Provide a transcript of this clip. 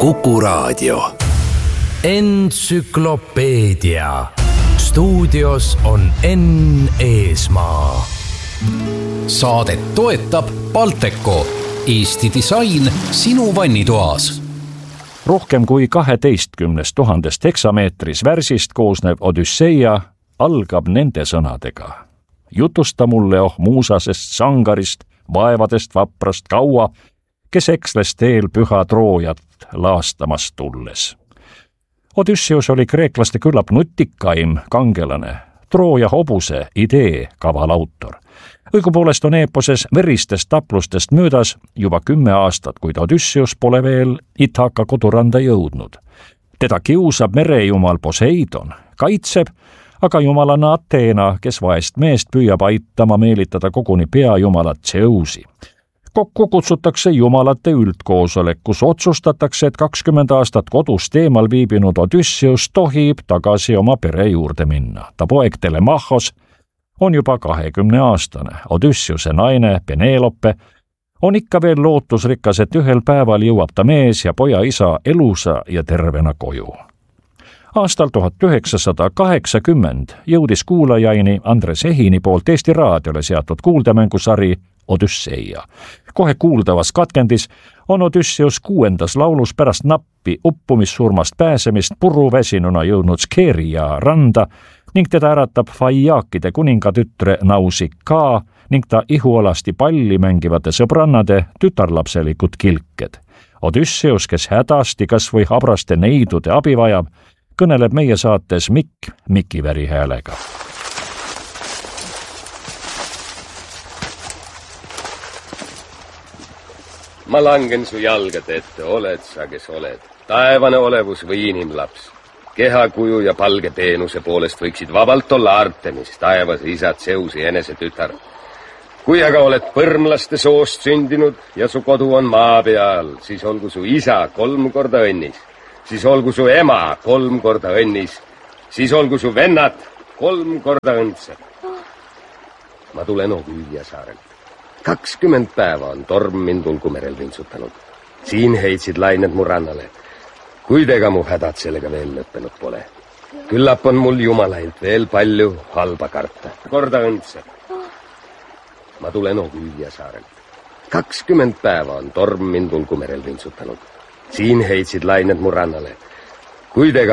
Kuku Raadio. Entsüklopeedia. Stuudios on Enn Eesmaa. Saadet toetab Balteco. Eesti disain sinu vannitoas. Rohkem kui 12 000 heksameetris värsist koosnev Odüsseia algab nende sõnadega. Jutusta mulle muusasest sangarist, vaevadest vaprast kaua, kes eksles teel püha Troojat laastamas tulles. Odysseus oli kreeklaste küllap nutikaim kangelane, Trooja hobuse idee kaval autor. Õigupoolest on eeposes veristest taplustest möödas juba 10 aastat, kuid Odysseus pole veel Ithaka koduranda jõudnud. Teda kiusab merejumal Poseidon, kaitseb, aga jumalana Ateena, kes vaest meest püüab aitama meelitada koguni peajumalat Zeusi. Kokku kutsutakse jumalate üldkoosolek, kus otsustatakse, et 20 aastat kodust eemal viibinud Odysseus tohib tagasi oma pere juurde minna. Ta poeg Telemachos on juba 20-aastane. Odysseuse naine Penelope on ikka veel lootusrikas, et ühel päeval jõuab ta mees ja poja isa elusa ja tervena koju. Aastal 1980 jõudis kuulajaini Andres Ehini poolt Eesti Raadiole seatud kuuldemängusari Odüsseia. Kohe kuuldavas katkendis on Odysseus 6. laulus pärast nappi uppumissurmast pääsemist puruväsinuna jõudnud Skeria randa ning teda äratab Faiakide kuningatütre Nausikaa ning ta ihualasti palli mängivate sõbrannade tütarlapselikud kilked. Odysseus, kes hädasti kas või habraste neidude abi vajab, kõneleb meie saates Miki Verihäälega. Ma langen su jalgade ette, oled sa, kes oled. Taevane olevus või inimlaps. Kehakuju ja palge peenuse poolest võiksid vabalt olla Artemis, taevas isad Zeusi enese tütar. Kui aga oled põrmlaste soost sündinud ja su kodu on maa peal, siis olgu su isa 3 korda õnnis. Siis olgu su ema 3 korda õnnis. Siis olgu su vennad 3 korda õndsad. Ma tulen Ogüüja saarelt. 20 päeva on torm mind Ulgumerel vintsutanud. Siin heitsid lained mu rannale. Kuid ega mu hädad sellega veel lõppenud pole. Küllap on mul jumalailt veel palju halba karta. Korda õndsad. Ma tulen Ogüüja saarelt. 20 päeva on torm mind Ulgumerel vintsutanud. Siin heitsid lained mu rannale. Kuid ega